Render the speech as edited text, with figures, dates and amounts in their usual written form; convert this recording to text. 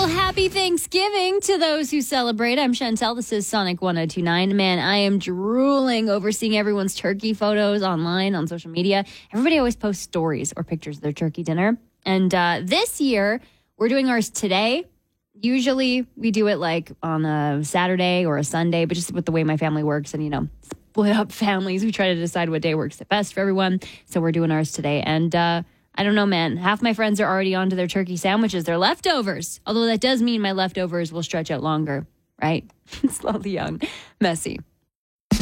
happy Thanksgiving to those who celebrate. I'm Chantel. This is Sonic 1029. Man, I am drooling over seeing everyone's turkey photos online on social media. Everybody always posts stories or pictures of their turkey dinner. And this year, we're doing ours today. Usually, we do it like on a Saturday or a Sunday, but just with the way my family works and, split up families, we try to decide what day works the best for everyone. So we're doing ours today. And I don't know, man. Half my friends are already onto their turkey sandwiches. They're leftovers. Although that does mean my leftovers will stretch out longer, right? Slowly young. Messy.